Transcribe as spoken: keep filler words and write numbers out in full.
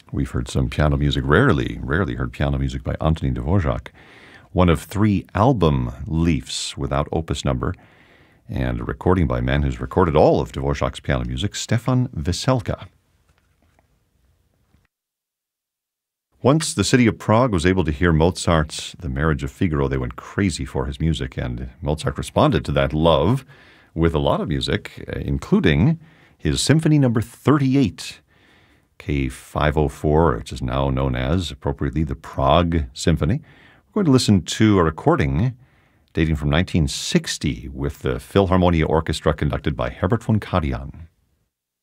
We've heard some piano music, rarely, rarely heard piano music by Antonín Dvořák. One of three album leafs without opus number, and a recording by a man who's recorded all of Dvořák's piano music, Stefan Veselka. Once the city of Prague was able to hear Mozart's The Marriage of Figaro, they went crazy for his music, and Mozart responded to that love with a lot of music, including his Symphony Number thirty-eight, K five oh four, which is now known as, appropriately, the Prague Symphony. We're going to listen to a recording dating from nineteen sixty with the Philharmonia Orchestra conducted by Herbert von Karajan.